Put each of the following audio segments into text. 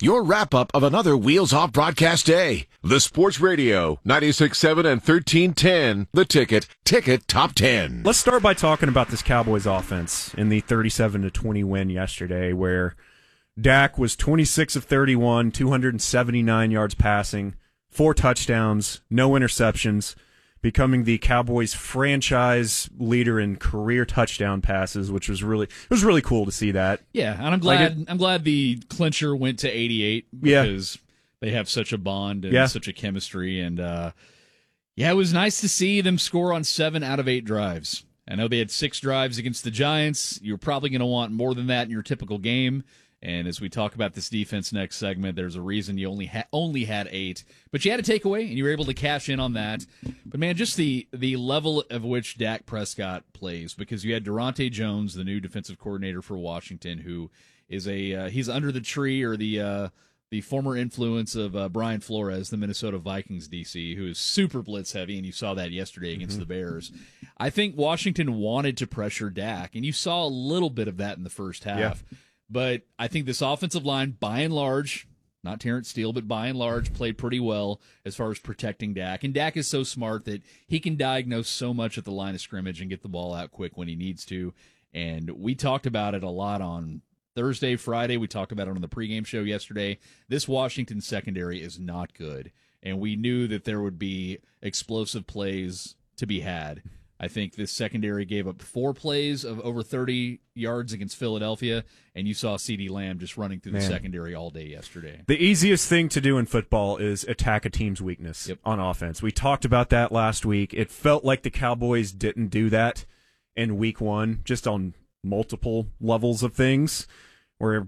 your wrap-up of another Wheels Off broadcast day. The Sports Radio, 96.7 and 1310, The Ticket, Ticket Top 10. Let's start by talking about this Cowboys offense in the 37-20 win yesterday, where Dak was 26 of 31, 279 yards passing, 4 touchdowns, no interceptions, becoming the Cowboys franchise leader in career touchdown passes, which was really cool to see that. Yeah, and I'm glad the clincher went to 88 because they have such a bond and such a chemistry, and it was nice to see them score on 7 out of 8 drives. I know they had 6 drives against the Giants. You're probably going to want more than that in your typical game. And as we talk about this defense next segment, there's a reason you only had 8. But you had a takeaway, and you were able to cash in on that. But, man, just the level of which Dak Prescott plays, because you had Durante Jones, the new defensive coordinator for Washington, who is he's under the tree, or the former influence of Brian Flores, the Minnesota Vikings DC, who is super blitz heavy, and you saw that yesterday against the Bears. I think Washington wanted to pressure Dak, and you saw a little bit of that in the first half. Yeah. But I think this offensive line, by and large, not Terrence Steele, but by and large, played pretty well as far as protecting Dak. And Dak is so smart that he can diagnose so much at the line of scrimmage and get the ball out quick when he needs to. And we talked about it a lot on Thursday, Friday. We talked about it on the pregame show yesterday. This Washington secondary is not good. And we knew that there would be explosive plays to be had. I think this secondary gave up 4 plays of over 30 yards against Philadelphia, and you saw CeeDee Lamb just running through the secondary all day yesterday. The easiest thing to do in football is attack a team's weakness on offense. We talked about that last week. It felt like the Cowboys didn't do that in week 1, just on multiple levels of things, where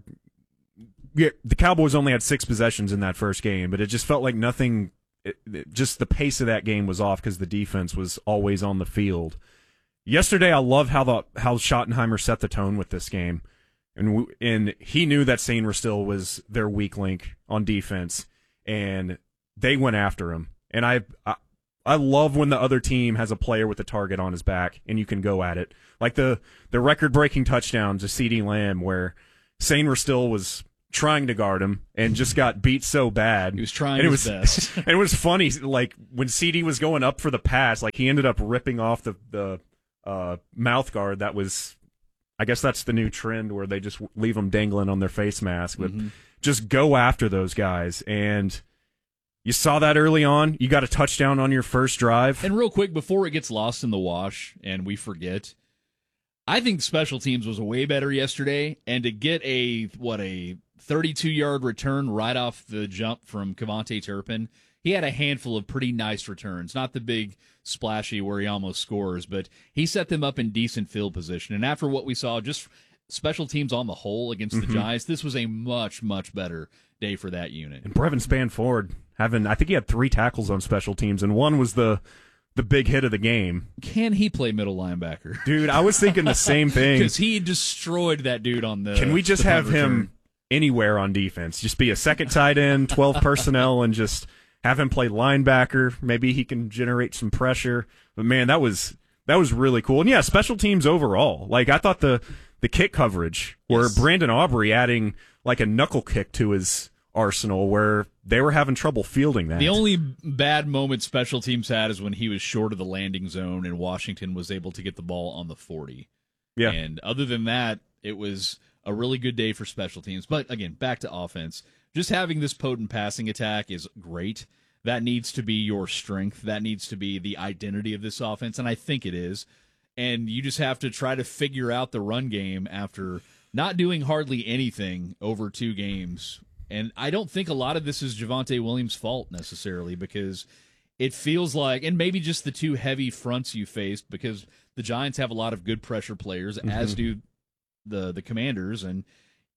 the Cowboys only had 6 possessions in that first game, but it just felt like nothing. Just the pace of that game was off because the defense was always on the field. Yesterday, I love how Schottenheimer set the tone with this game, and he knew that Sainer still was their weak link on defense, and they went after him. And I love when the other team has a player with a target on his back and you can go at it, like the record-breaking touchdown to CeeDee Lamb, where Sainer still was trying to guard him and just got beat so bad. He was trying his best. And it was funny, like when CD was going up for the pass, like he ended up ripping off the mouth guard. That was, I guess that's the new trend where they just leave them dangling on their face mask. But just go after those guys. And you saw that early on. You got a touchdown on your first drive. And real quick, before it gets lost in the wash and we forget, I think special teams was way better yesterday. And to get a 32-yard return right off the jump from KaVontae Turpin. He had a handful of pretty nice returns, not the big splashy where he almost scores, but he set them up in decent field position. And after what we saw, just special teams on the whole against the Giants, this was a much, much better day for that unit. And Brevin Spanford I think he had 3 tackles on special teams, and one was the big hit of the game. Can he play middle linebacker? Dude, I was thinking the same thing. Because he destroyed that dude on the Can we just have him anywhere on defense? Just be a second tight end, 12 personnel, and just have him play linebacker. Maybe he can generate some pressure. But man, that was really cool. And yeah, special teams overall. Like I thought the kick coverage, where Brandon Aubrey adding like a knuckle kick to his arsenal, where they were having trouble fielding that. The only bad moment special teams had is when he was short of the landing zone and Washington was able to get the ball on the 40. Yeah. And other than that, it was a really good day for special teams. But again, back to offense. Just having this potent passing attack is great. That needs to be your strength. That needs to be the identity of this offense, and I think it is. And you just have to try to figure out the run game after not doing hardly anything over 2 games. And I don't think a lot of this is Javonte Williams' fault necessarily, because it feels like, and maybe just the 2 heavy fronts you faced, because the Giants have a lot of good pressure players, as do the Commanders, and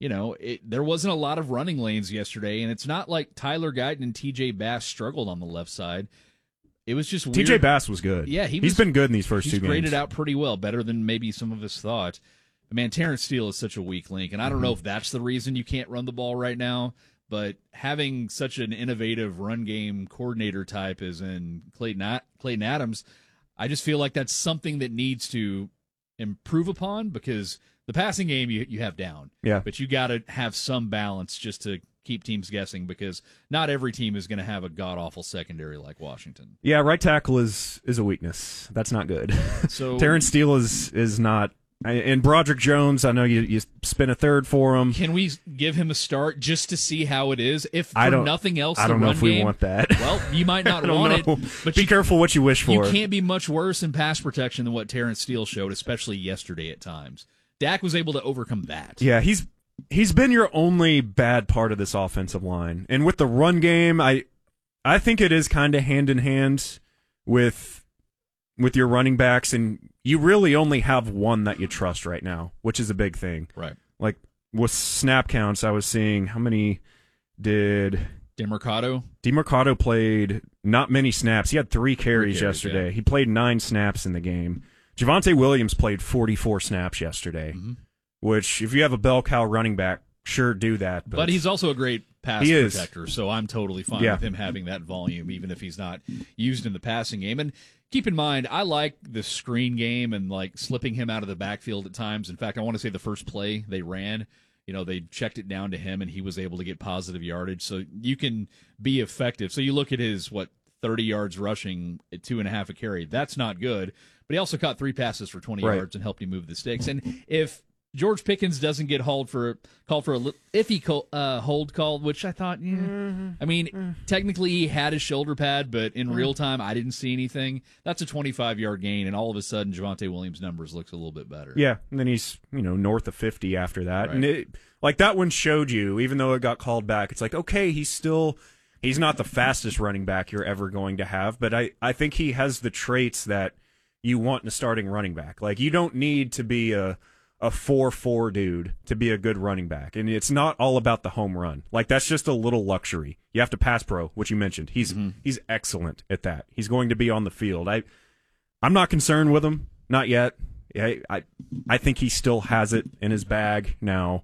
there wasn't a lot of running lanes yesterday, and it's not like Tyler Guyton and TJ Bass struggled on the left side. It was just weird. TJ Bass was good. Yeah, he's been good in these first 2 games. He's graded out pretty well, better than maybe some of us thought. But man, Terrence Steele is such a weak link, and I don't know if that's the reason you can't run the ball right now, but having such an innovative run game coordinator type as in Clayton Adams, I just feel like that's something that needs to improve upon, because the passing game you have down. Yeah. But you got to have some balance just to keep teams guessing because not every team is going to have a god-awful secondary like Washington. Yeah, right tackle is a weakness. That's not good. So Terrence Steele is not. And Broderick Jones, I know you spent a third for him. Can we give him a start just to see how it is? If for I don't, nothing else, I don't know if we want that. Well, you might not want it, but be careful what you wish for. You can't be much worse in pass protection than what Terrence Steele showed, especially yesterday at times. Dak was able to overcome that. Yeah, he's been your only bad part of this offensive line. And with the run game, I think it is kind of hand in hand with your running backs, and you really only have one that you trust right now, which is a big thing. Right. Like with snap counts, I was seeing how many did DeMercado? DeMercado played not many snaps. He had 3 carries yesterday. Yeah. He played 9 snaps in the game. Javonte Williams played 44 snaps yesterday, which if you have a bell cow running back, sure do that. But he's also a great pass protector, so I'm totally fine with him having that volume, even if he's not used in the passing game. And keep in mind, I like the screen game and like slipping him out of the backfield at times. In fact, I want to say the first play they ran, they checked it down to him and he was able to get positive yardage. So you can be effective. So you look at his, 30 yards rushing at 2.5 a carry. That's not good. But he also caught 3 passes for 20 yards and helped him move the sticks. And if George Pickens doesn't get called for a iffy hold called, which I thought, technically he had his shoulder pad, but in real time I didn't see anything. That's a 25-yard gain, and all of a sudden Javonte Williams' numbers looks a little bit better. Yeah, and then he's north of 50 after that, right. And that one showed you, even though it got called back, it's like okay, he's not the fastest running back you're ever going to have, but I think he has the traits that you want in a starting running back. Like you don't need to be a 4-4 dude to be a good running back. And it's not all about the home run. Like that's just a little luxury. You have to pass pro, which you mentioned. He's excellent at that. He's going to be on the field. I'm not concerned with him. Not yet. I think he still has it in his bag now.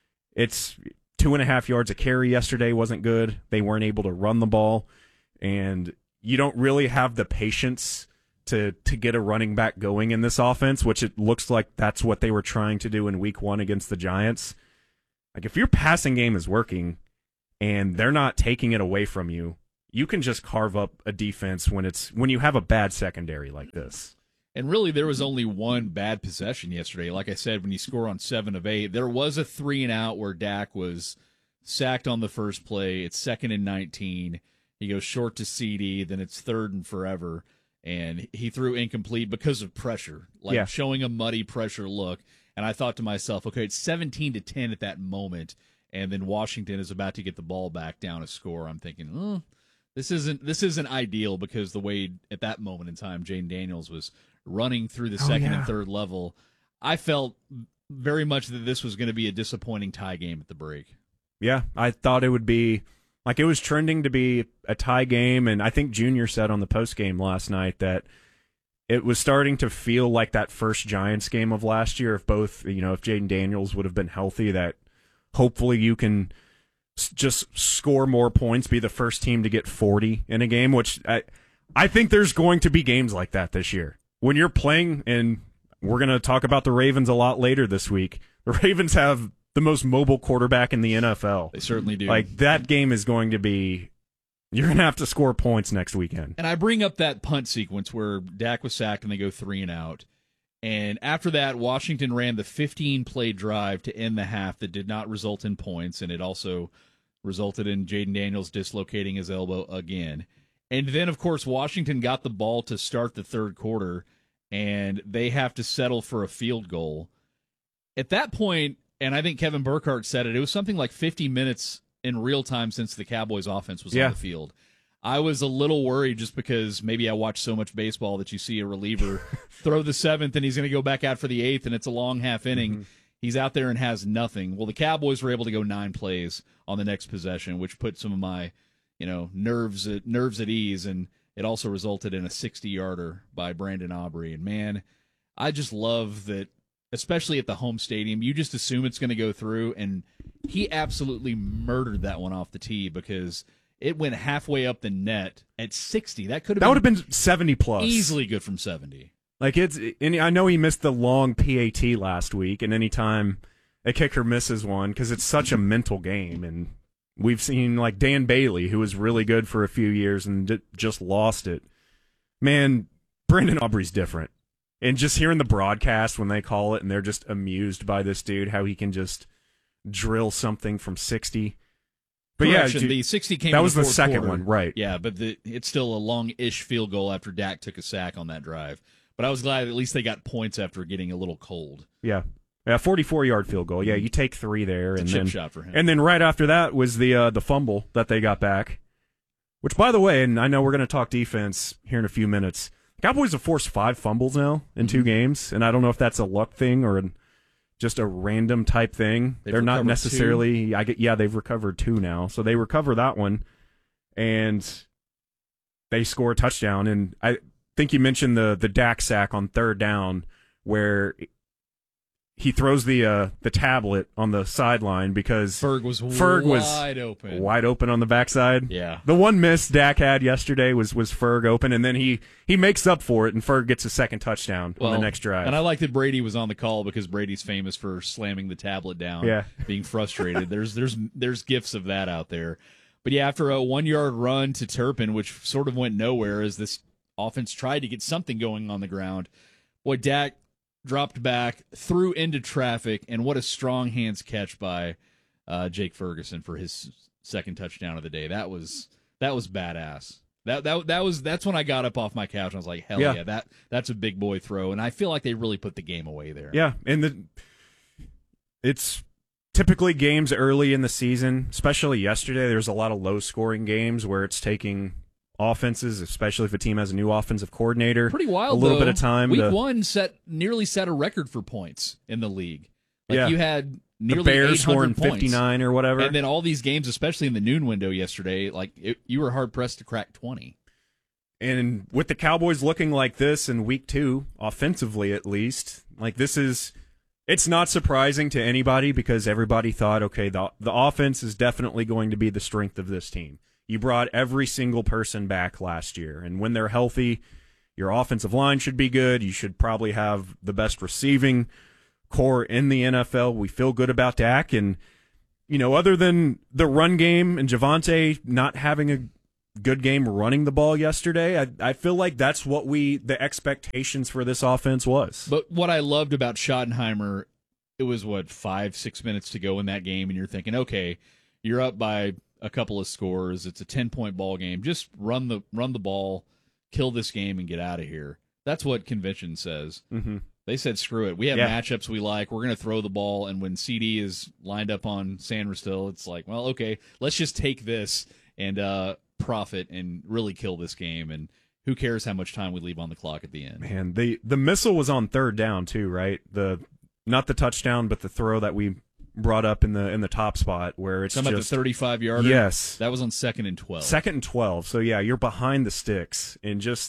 It's 2.5 yards a carry yesterday wasn't good. They weren't able to run the ball. And you don't really have the patience to get a running back going in this offense, which it looks like that's what they were trying to do in week 1 against the Giants. Like if your passing game is working and they're not taking it away from you, you can just carve up a defense when you have a bad secondary like this. And really there was only one bad possession yesterday. Like I said, when you score on 7 of 8, there was a 3-and-out where Dak was sacked on the first play. It's 2nd and 19. He goes short to CD, then it's 3rd and forever. And he threw incomplete because of pressure, showing a muddy pressure look. And I thought to myself, okay, it's 17-10 at that moment, and then Washington is about to get the ball back down a score. I'm thinking, this isn't ideal because the way at that moment in time Jaden Daniels was running through the second and third level, I felt very much that this was going to be a disappointing tie game at the break. Yeah, I thought it would be. Like, it was trending to be a tie game, and I think Junior said on the postgame last night that it was starting to feel like that first Giants game of last year. If if Jaden Daniels would have been healthy, that hopefully you can just score more points, be the first team to get 40 in a game, which I think there's going to be games like that this year. When you're playing, and we're going to talk about the Ravens a lot later this week, the Ravens have the most mobile quarterback in the NFL. They certainly do. Like, that game is going to be, you're going to have to score points next weekend. And I bring up that punt sequence where Dak was sacked and they go 3-and-out. And after that, Washington ran the 15-play drive to end the half that did not result in points, and it also resulted in Jaden Daniels dislocating his elbow again. And then, of course, Washington got the ball to start the third quarter, and they have to settle for a field goal. At that point, and I think Kevin Burkhardt said it was something like 50 minutes in real time since the Cowboys offense was on the field. I was a little worried just because maybe I watch so much baseball that you see a reliever throw the 7th and he's going to go back out for the 8th and it's a long half inning. Mm-hmm. He's out there and has nothing. Well, the Cowboys were able to go 9 plays on the next possession, which put some of my, nerves at ease, and it also resulted in a 60-yarder by Brandon Aubrey. And man, I just love that. Especially at the home stadium, you just assume it's going to go through, and he absolutely murdered that one off the tee because it went halfway up the net at 60. That would have been 70 plus, easily good from 70. Like and I know he missed the long PAT last week, and anytime a kicker misses one, because it's such a mental game, and We've seen like Dan Bailey, who was really good for a few years and just lost it. Man, Brandon Aubrey's different. And just hearing the broadcast when they call it and they're just amused by this dude, how he can just drill something from 60. But correction, yeah, the 60 came that in was the the second quarter. one, right. Yeah, but it's still a long-ish field goal after Dak took a sack on that drive. But I was glad at least they got points after getting a little cold. Yeah. 44-yard field goal. Yeah, you take 3 there. It's a chip shot for him. And then right after that was the fumble that they got back. Which, by the way, and I know we're going to talk defense here in a few minutes, Cowboys have forced 5 fumbles now in 2 games, and I don't know if that's a luck thing or just a random type thing. They're not necessarily. 2? They've recovered 2 now, so they recover that one, and they score a touchdown. And I think you mentioned the Dak sack on 3rd down, where he throws the tablet on the sideline because Ferg was wide open on the backside. Yeah, the one miss Dak had yesterday was Ferg open, and then he makes up for it, and Ferg gets a second touchdown on the next drive. And I like that Brady was on the call because Brady's famous for slamming the tablet down, being frustrated. There's gifs of that out there. But yeah, after a 1-yard run to Turpin, which sort of went nowhere as this offense tried to get something going on the ground, boy, Dak dropped back, threw into traffic, and what a strong hands catch by Jake Ferguson for his second touchdown of the day. That was badass. That's when I got up off my couch. I was like, hell yeah, that's a big boy throw, and I feel like they really put the game away there. Yeah, and it's typically games early in the season, especially yesterday. There's a lot of low scoring games where it's taking offenses, especially if a team has a new offensive coordinator. Pretty wild, a little though. Bit of time. Week 1 nearly set a record for points in the league. You had nearly the Bears scoring 59 or whatever. And then all these games, especially in the noon window yesterday, you were hard-pressed to crack 20. And with the Cowboys looking like this in week 2, offensively at least, it's not surprising to anybody because everybody thought, okay, the offense is definitely going to be the strength of this team. You brought every single person back last year, and when they're healthy, your offensive line should be good. You should probably have the best receiving core in the NFL. We feel good about Dak, and other than the run game and Javonte not having a good game running the ball yesterday, I feel like that's what the expectations for this offense was. But what I loved about Schottenheimer, it was 5-6 minutes to go in that game, and you're thinking, okay, you're up by a couple of scores. It's a 10-point ball game. Just run the ball, kill this game, and get out of here. That's what convention says. Mm-hmm. They said, screw it. We have matchups we like. We're going to throw the ball. And when CD is lined up on Sanders still, it's like, well, okay, let's just take this and profit and really kill this game. And who cares how much time we leave on the clock at the end? Man, the missile was on 3rd down too, right? Not the touchdown, but the throw that we brought up in the top spot where it's about the 35-yarder. Yes, that was on 2nd and 12. 2nd and 12. So yeah, you're behind the sticks, and just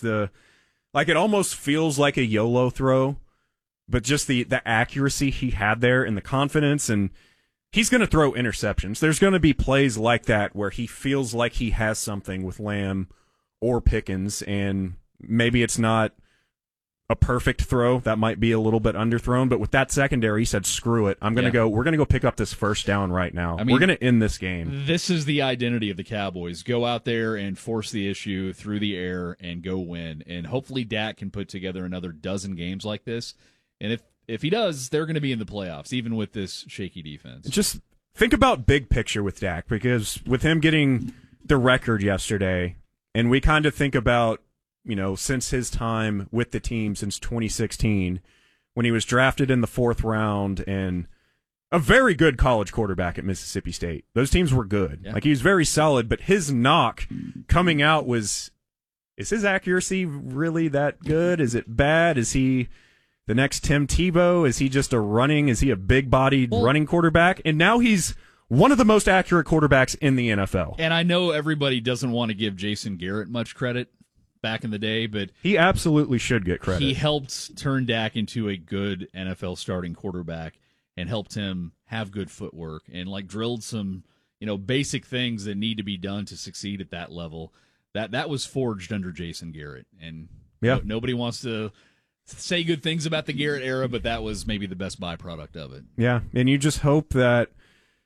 it almost feels like a YOLO throw, but just the accuracy he had there and the confidence, and he's going to throw interceptions. There's going to be plays like that where he feels like he has something with Lamb or Pickens, and maybe it's not a perfect throw. That might be a little bit underthrown, but with that secondary, he said, screw it. We're going to go pick up this first down right now. We're going to end this game. This is the identity of the Cowboys. Go out there and force the issue through the air and go win. And hopefully Dak can put together another dozen games like this. And if he does, they're going to be in the playoffs, even with this shaky defense. Just think about big picture with Dak, because with him getting the record yesterday, and we kind of think about, since his time with the team since 2016, when he was drafted in the 4th round and a very good college quarterback at Mississippi State. Those teams were good. Yeah. He was very solid, but his knock coming out was, is his accuracy really that good? Is it bad? Is he the next Tim Tebow? Is he a big-bodied running quarterback? And now he's one of the most accurate quarterbacks in the NFL. And I know everybody doesn't want to give Jason Garrett much credit back in the day, but he absolutely should get credit. He helped turn Dak into a good NFL starting quarterback and helped him have good footwork and drilled some, basic things that need to be done to succeed at that level. That was forged under Jason Garrett. And nobody wants to say good things about the Garrett era, but that was maybe the best byproduct of it. Yeah, and you just hope that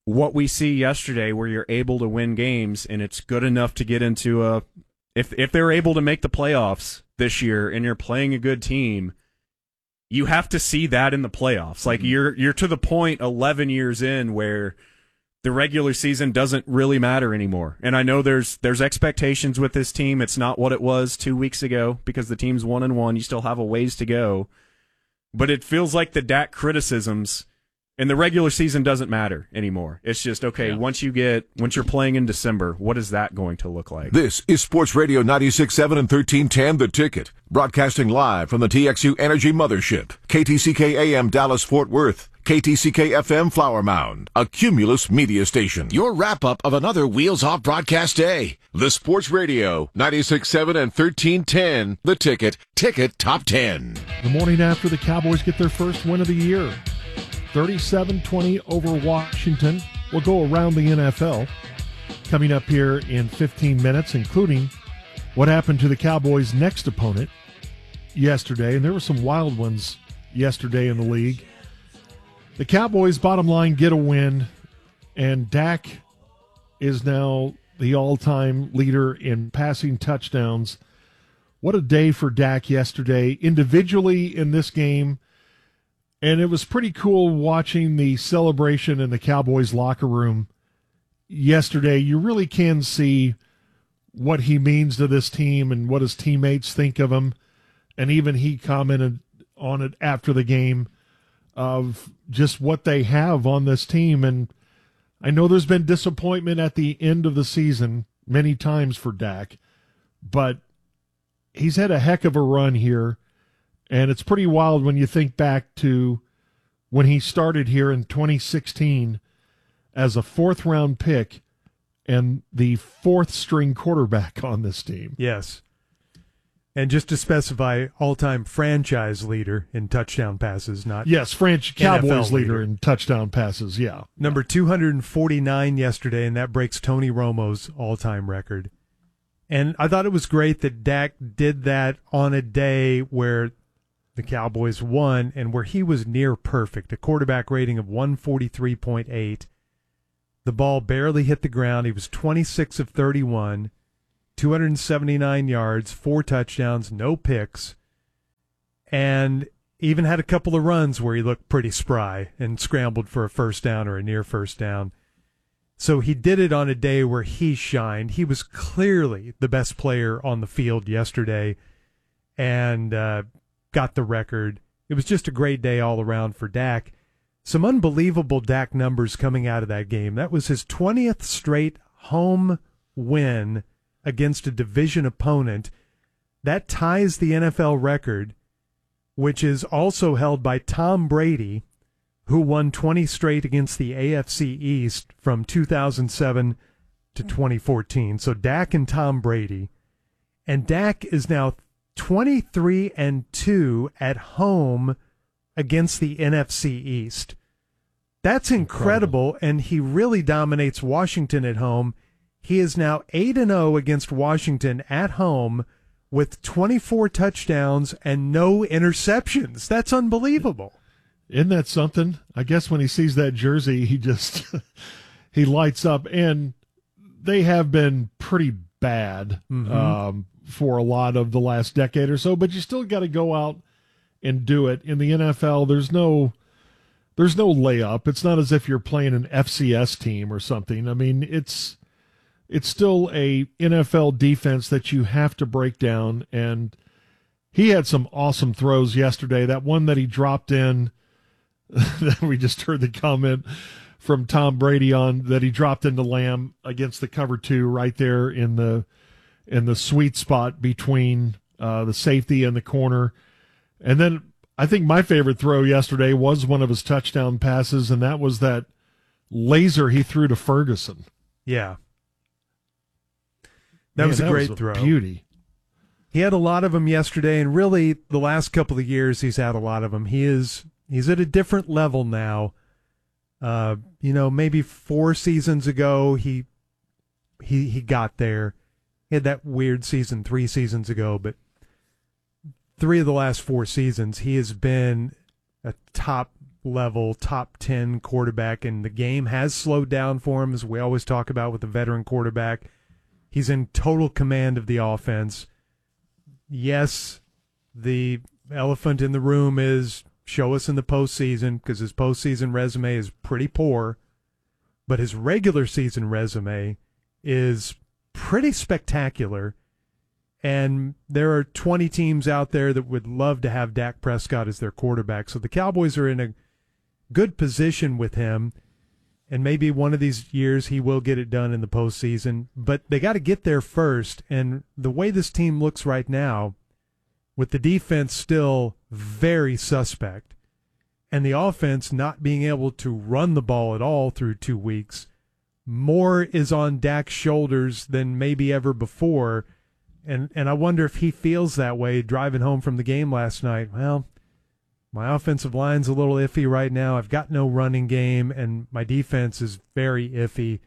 what we see yesterday, where you're able to win games and it's good enough to get into if they're able to make the playoffs this year and you're playing a good team, you have to see that in the playoffs. Like you're to the point 11 years in where the regular season doesn't really matter anymore. And I know there's expectations with this team. It's not what it was 2 weeks ago because the team's 1-1. You still have a ways to go. But it feels like the Dak criticisms and the regular season doesn't matter anymore. It's just, okay, once you're playing in December, what is that going to look like? This is Sports Radio 96.7 and 1310 The Ticket, broadcasting live from the TXU Energy Mothership, KTCK AM Dallas Fort Worth, KTCK FM Flower Mound, a Cumulus media station. Your wrap-up of another Wheels Off broadcast day. The Sports Radio 96.7 and 1310 The Ticket, Ticket Top 10. The morning after the Cowboys get their first win of the year. 37-20 over Washington. We'll go around the NFL coming up here in 15 minutes, including what happened to the Cowboys' next opponent yesterday. And there were some wild ones yesterday in the league. The Cowboys, bottom line, get a win, and Dak is now the all-time leader in passing touchdowns. What a day for Dak yesterday, individually in this game. And it was pretty cool watching the celebration in the Cowboys locker room yesterday. You really can see what he means to this team and what his teammates think of him. And even he commented on it after the game of just what they have on this team. And I know there's been disappointment at the end of the season many times for Dak, but he's had a heck of a run here. And it's pretty wild when you think back to when he started here in 2016 as a fourth-round pick and the fourth-string quarterback on this team. Yes. And just to specify, all-time franchise leader in touchdown passes, not yes, Cowboys leader in touchdown passes, yeah. Number 249 yesterday, and that breaks Tony Romo's all-time record. And I thought it was great that Dak did that on a day where the Cowboys won and where he was near perfect, a quarterback rating of 143.8. The ball barely hit the ground. He was 26 of 31, 279 yards, 4 touchdowns, no picks, and even had a couple of runs where he looked pretty spry and scrambled for a first down or a near first down. So he did it on a day where he shined. He was clearly the best player on the field yesterday and got the record. It was just a great day all around for Dak. Some unbelievable Dak numbers coming out of that game. That was his 20th straight home win against a division opponent. That ties the NFL record, which is also held by Tom Brady, who won 20 straight against the AFC East from 2007 to 2014. So Dak and Tom Brady. And Dak is now 23-2 at home against the NFC East. That's incredible, and he really dominates Washington at home. He is now 8-0 against Washington at home with 24 touchdowns and no interceptions. That's unbelievable. Isn't that something? I guess when he sees that jersey, he just he lights up. And they have been pretty bad for a lot of the last decade or so, but you still got to go out and do it. In the NFL, there's no layup. It's not as if you're playing an FCS team or something. I mean, it's still a NFL defense that you have to break down, and he had some awesome throws yesterday. That one that he dropped in, that we just heard the comment from Tom Brady on, that he dropped into Lamb against the cover 2 right there in the sweet spot between the safety and the corner. And then I think my favorite throw yesterday was one of his touchdown passes, and that was that laser he threw to Ferguson. Yeah. That was a great throw. Beauty. He had a lot of them yesterday, and really the last couple of years he's had a lot of them. He's at a different level now. Maybe 4 seasons ago he got there. He had that weird season 3 seasons ago, but 3 of the last 4 seasons he has been a top level, top 10 quarterback, and the game has slowed down for him, as we always talk about with the veteran quarterback. He's in total command of the offense. Yes, the elephant in the room is show us in the postseason, because his postseason resume is pretty poor, but his regular season resume is pretty spectacular. And there are 20 teams out there that would love to have Dak Prescott as their quarterback. So the Cowboys are in a good position with him. And maybe one of these years he will get it done in the postseason. But they got to get there first. And the way this team looks right now, with the defense still very suspect, and the offense not being able to run the ball at all through 2 weeks, more is on Dak's shoulders than maybe ever before. And I wonder if he feels that way driving home from the game last night. Well, my offensive line's a little iffy right now. I've got no running game, and my defense is very iffy.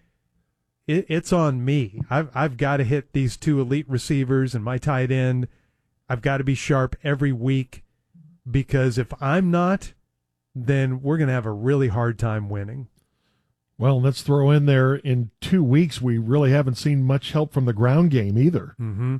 It's on me. I've got to hit these 2 elite receivers and my tight end. I've got to be sharp every week, because if I'm not, then we're going to have a really hard time winning. Well, let's throw in there, in 2 weeks, we really haven't seen much help from the ground game either. Mm-hmm.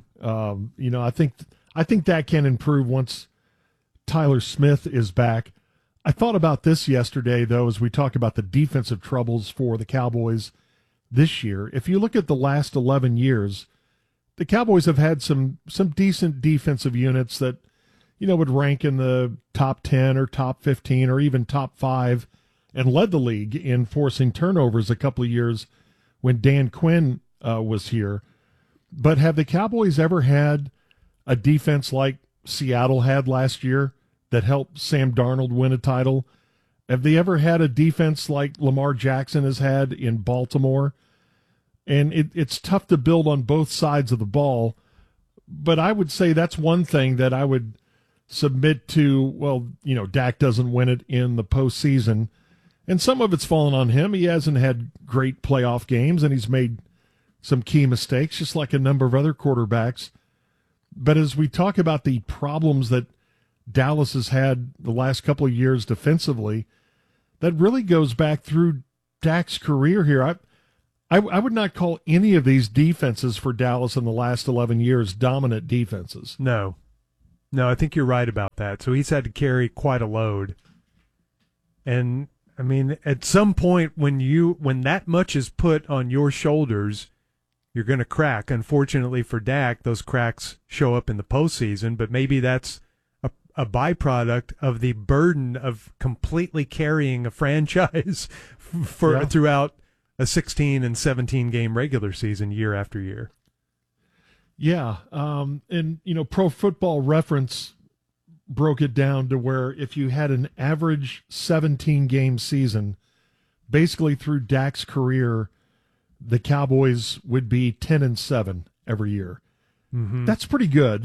I think that can improve once Tyler Smith is back. I thought about this yesterday, though, as we talk about the defensive troubles for the Cowboys this year. If you look at the last 11 years, the Cowboys have had some decent defensive units that, would rank in the top 10 or top 15 or even top 5, and led the league in forcing turnovers a couple of years when Dan Quinn was here. But have the Cowboys ever had a defense like Seattle had last year that helped Sam Darnold win a title? Have they ever had a defense like Lamar Jackson has had in Baltimore? And it's tough to build on both sides of the ball. But I would say that's one thing that I would submit to, Dak doesn't win it in the postseason. And some of it's fallen on him. He hasn't had great playoff games, and he's made some key mistakes, just like a number of other quarterbacks. But as we talk about the problems that Dallas has had the last couple of years defensively, that really goes back through Dak's career here. I would not call any of these defenses for Dallas in the last 11 years dominant defenses. No, I think you're right about that. So he's had to carry quite a load. And I mean, at some point when that much is put on your shoulders, you're going to crack. Unfortunately for Dak, those cracks show up in the postseason, but maybe that's a byproduct of the burden of completely carrying a franchise throughout a 16 and 17 game regular season year after year. Yeah. And, Pro Football Reference broke it down to where if you had an average 17-game season, basically through Dak's career, the Cowboys would be 10-7 every year. Mm-hmm. That's pretty good.